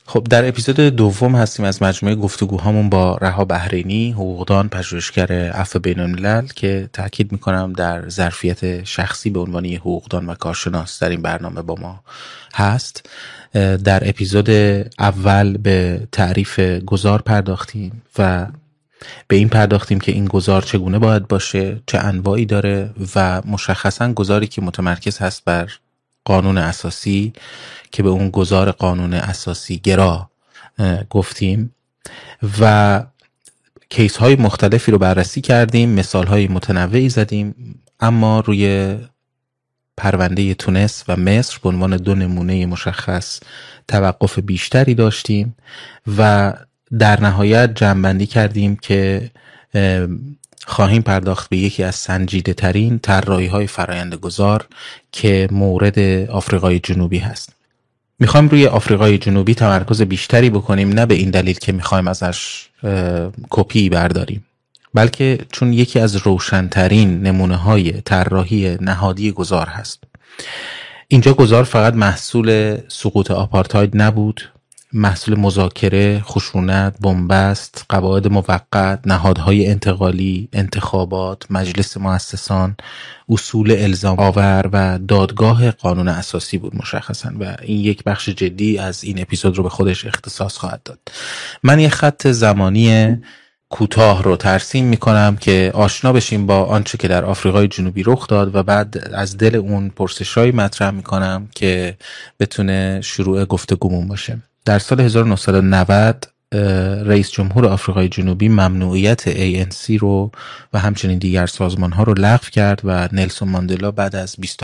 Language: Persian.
خب در اپیزود دوم هستیم از مجموعه گفتگوهامون با رها بحرینی، حقوقدان، پژوهشگر عفو بین‌الملل که تاکید میکنم در ظرفیت شخصی به عنوان حقوقدان و کارشناس در این برنامه با ما هست. در اپیزود اول به تعریف گذار پرداختیم و به این پرداختیم که این گذار چگونه باید باشه، چه انواعی داره و مشخصاً گذاری که متمرکز هست بر قانون اساسی که به اون گذار قانون اساسی گرا گفتیم و کیس های مختلفی رو بررسی کردیم، مثال های متنوعی زدیم، اما روی پرونده تونس و مصر به عنوان دو نمونه مشخص توقف بیشتری داشتیم و در نهایت جمع‌بندی کردیم که خواهیم پرداخت به یکی از سنجیده ترین طراحی‌های فرآیند گذار که مورد آفریقای جنوبی هست. میخوایم روی آفریقای جنوبی تمرکز بیشتری بکنیم، نه به این دلیل که میخوایم ازش کپی برداریم، بلکه چون یکی از روشن‌ترین نمونه‌های طراحی نهادی گذار هست. اینجا گذار فقط محصول سقوط آپارتاید نبود، محصول مذاکره، خشونت، بنبست، قواعد موقت، نهادهای انتقالی، انتخابات، مجلس مؤسسان، اصول الزام آور و دادگاه قانون اساسی بود مشخصا و این یک بخش جدی از این اپیزود رو به خودش اختصاص خواهد داد. من یک خط زمانی کوتاه رو ترسیم میکنم که آشنا بشیم با آنچه که در آفریقای جنوبی رخ داد و بعد از دل اون پرسشایی مطرح میکنم که بتونه شروع گفتگومون باشه. در سال 1990 رئیس جمهور آفریقای جنوبی ممنوعیت ANC رو و همچنین دیگر سازمان‌ها رو لغو کرد و نلسون ماندلا بعد از 28